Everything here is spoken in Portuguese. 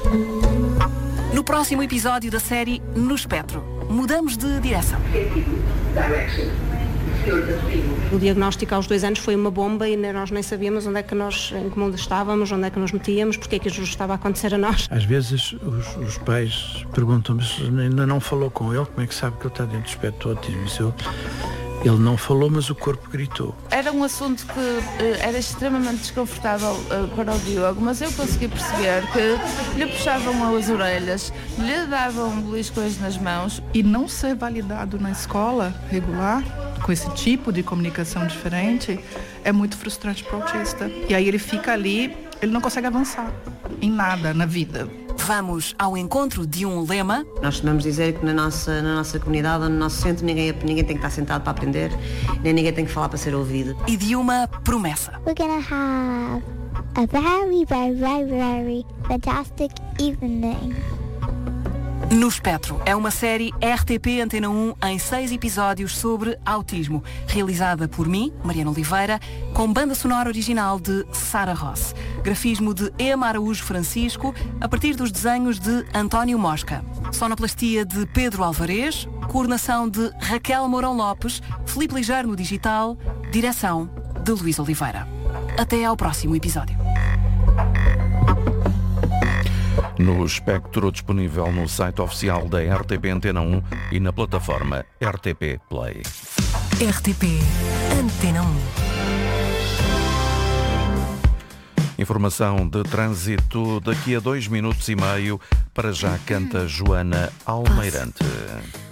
No próximo episódio da série No Espectro, mudamos de direção. O diagnóstico aos 2 anos foi uma bomba e nós nem sabíamos onde é que nós, em que mundo estávamos, onde é que nos metíamos, porque é que isto estava a acontecer a nós. Às vezes os pais perguntam-me se ainda não falou com ele, como é que sabe que ele está dentro do espectro do autismo? Ele não falou, mas o corpo gritou. Era um assunto que era extremamente desconfortável para o Diogo, mas eu consegui perceber que lhe puxavam as orelhas, lhe davam beliscões nas mãos. E não ser validado na escola regular, com esse tipo de comunicação diferente, é muito frustrante para o autista. E aí ele fica ali, ele não consegue avançar em nada na vida. Vamos ao encontro de um lema. Nós costumamos dizer que na nossa comunidade, ou no nosso centro, ninguém tem que estar sentado para aprender, nem ninguém tem que falar para ser ouvido. E de uma promessa. We're gonna have a very, very, very, very fantastic evening. No Espectro é uma série RTP Antena 1 em 6 episódios sobre autismo, realizada por mim, Mariana Oliveira, com banda sonora original de Sara Ross, grafismo de Ema Araújo Francisco, a partir dos desenhos de António Mosca, sonoplastia de Pedro Alvarez, coordenação de Raquel Mourão Lopes, Filipe Ligeiro no digital, direção de Luís Oliveira. Até ao próximo episódio. No Espectro, disponível no site oficial da RTP Antena 1 e na plataforma RTP Play. RTP Antena 1. Informação de trânsito daqui a 2 minutos e meio. Para já canta Joana Almeirante.